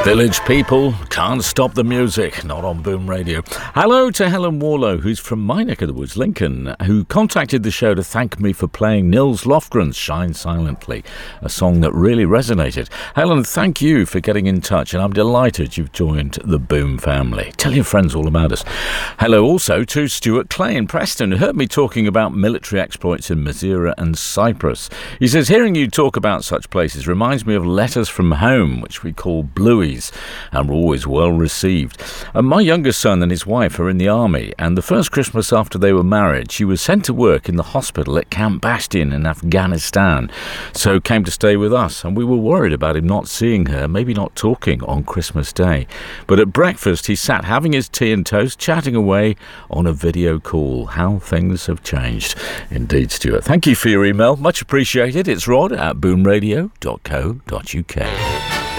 Village people can't stop the music, not on Boom Radio. Hello to Helen Warlow, who's from my neck of the woods, Lincoln, who contacted the show to thank me for playing Nils Lofgren's Shine Silently, a song that really resonated. Helen, thank you for getting in touch, and I'm delighted you've joined the Boom family. Tell your friends all about us. Hello also to Stuart Clay in Preston, who heard me talking about military exploits in Madeira and Cyprus. He says, hearing you talk about such places reminds me of letters from home, which we call blueies, and were always well received. My youngest son and his wife are in the army, and the first Christmas after they were married, she was sent to work in the hospital at Camp Bastion in Afghanistan, so came to stay with us, and we were worried about him not seeing her, maybe not talking on Christmas Day. But at breakfast, he sat having his tea and toast, chatting away on a video call. How things have changed. Indeed, Stuart. Thank you for your email. Much appreciated. It's Rod at boomradio.co.uk.